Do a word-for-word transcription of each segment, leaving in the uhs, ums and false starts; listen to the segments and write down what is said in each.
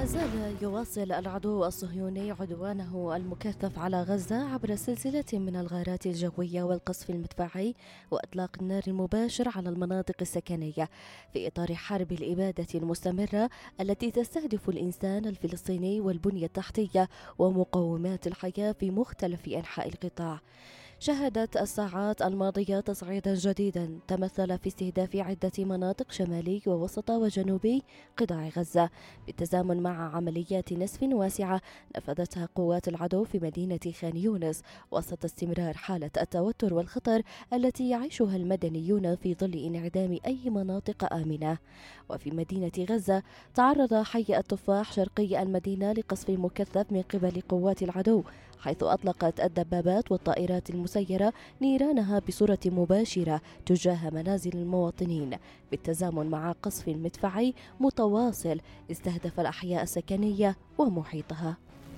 ما زال يواصل العدو الصهيوني عدوانه المكثف على غزة عبر سلسلة من الغارات الجوية والقصف المدفعي وإطلاق النار المباشر على المناطق السكنية في إطار حرب الإبادة المستمرة التي تستهدف الإنسان الفلسطيني والبنية التحتية ومقومات الحياة في مختلف أنحاء القطاع. شهدت الساعات الماضية تصعيدا جديدا تمثل في استهداف عدة مناطق شمالي ووسط وجنوبي قطاع غزة بالتزامن مع عمليات نسف واسعة نفذتها قوات العدو في مدينة خان يونس وسط استمرار حالة التوتر والخطر التي يعيشها المدنيون في ظل انعدام أي مناطق آمنة. وفي مدينة غزة تعرض حي التفاح شرقي المدينة لقصف مكثف من قبل قوات العدو، حيث أطلقت الدبابات والطائرات المسيرة نيرانها بصورة مباشرة تجاه منازل المواطنين بالتزامن مع قصف مدفعي متواصل استهدف الأحياء السكنية ومحيطها.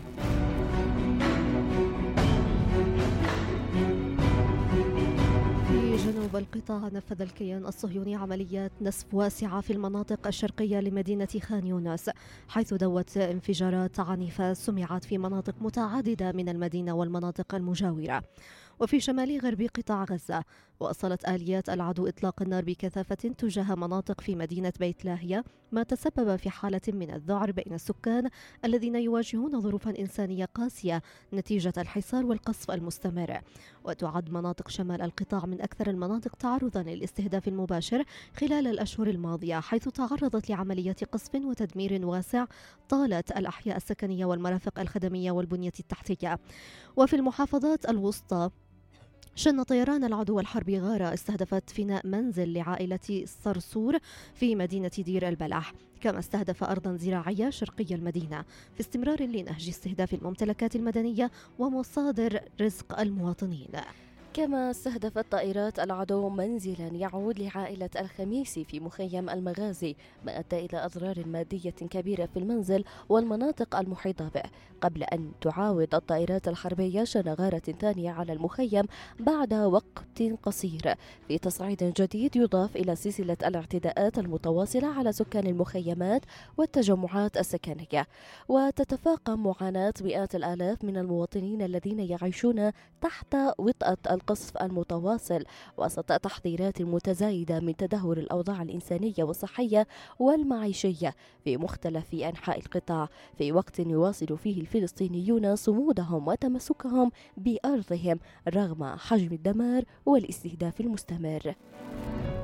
في جنوب القطاع نفذ الكيان الصهيوني عمليات نسف واسعة في المناطق الشرقية لمدينة خان يونس، حيث دوت انفجارات عنيفة سمعت في مناطق متعددة من المدينة والمناطق المجاورة. وفي شمال غرب قطاع غزة واصلت آليات العدو إطلاق النار بكثافة تجاه مناطق في مدينة بيت لاهيا، ما تسبب في حالة من الذعر بين السكان الذين يواجهون ظروفا إنسانية قاسية نتيجة الحصار والقصف المستمر. وتعد مناطق شمال القطاع من أكثر المناطق تعرضا للاستهداف المباشر خلال الأشهر الماضية، حيث تعرضت لعمليات قصف وتدمير واسع طالت الأحياء السكنية والمرافق الخدمية والبنية التحتية. وفي المحافظات الوسطى شن طيران العدو الحربي غارة استهدفت فناء منزل لعائلة صرصور في مدينة دير البلح، كما استهدف أرضا زراعية شرقي المدينة في استمرار لنهج استهداف الممتلكات المدنية ومصادر رزق المواطنين. كما استهدفت طائرات العدو منزلا يعود لعائلة الخميسي في مخيم المغازي، ما أدى إلى أضرار مادية كبيرة في المنزل والمناطق المحيطة به، قبل أن تعاود الطائرات الحربية شن غارة ثانية على المخيم بعد وقت قصير في تصعيد جديد يضاف إلى سلسلة الاعتداءات المتواصلة على سكان المخيمات والتجمعات السكنية. وتتفاقم معاناة مئات الآلاف من المواطنين الذين يعيشون تحت وطأة القصف المتواصل وسط تحذيرات متزايدة من تدهور الأوضاع الإنسانية والصحية والمعيشية في مختلف أنحاء القطاع، في وقت يواصل فيه الفلسطينيون صمودهم وتمسكهم بأرضهم رغم حجم الدمار والاستهداف المستمر.